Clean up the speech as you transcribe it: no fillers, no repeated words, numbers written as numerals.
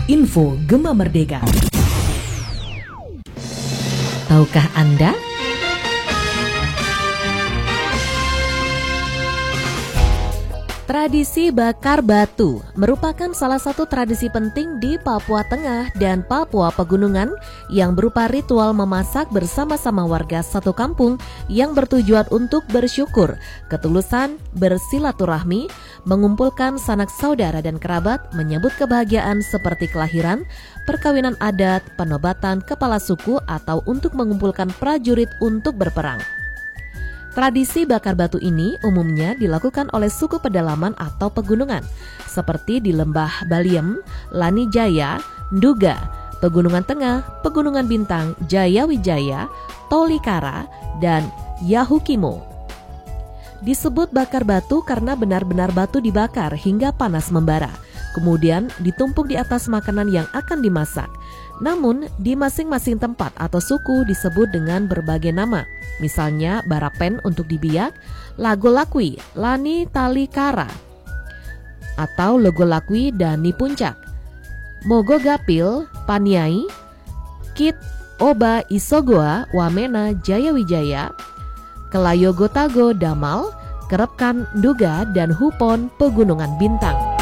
Info Gema Merdeka. Tahukah Anda? Tradisi bakar batu merupakan salah satu tradisi penting di Papua Tengah dan Papua Pegunungan yang berupa ritual memasak bersama-sama warga satu kampung yang bertujuan untuk bersyukur, ketulusan, bersilaturahmi, mengumpulkan sanak saudara dan kerabat, menyambut kebahagiaan seperti kelahiran, perkawinan adat, penobatan kepala suku, atau untuk mengumpulkan prajurit untuk berperang. Tradisi bakar batu ini umumnya dilakukan oleh suku pedalaman atau pegunungan, seperti di Lembah Baliem, Lani Jaya, Nduga, Pegunungan Tengah, Pegunungan Bintang, Jaya Wijaya, Tolikara, dan Yahukimo. Disebut bakar batu karena benar-benar batu dibakar hingga panas membara, kemudian ditumpuk di atas makanan yang akan dimasak. Namun, di masing-masing tempat atau suku disebut dengan berbagai nama. Misalnya Barapen untuk di Biak, Lagolakwi, Lani Talikara, atau Logolakwi dan Ni Puncak, Mogogapil, Paniai, Kit, Oba, Isogoa, Wamena, Jayawijaya, Kelayogotago, Damal, Kerepkan, Nduga, dan Hupon, Pegunungan Bintang.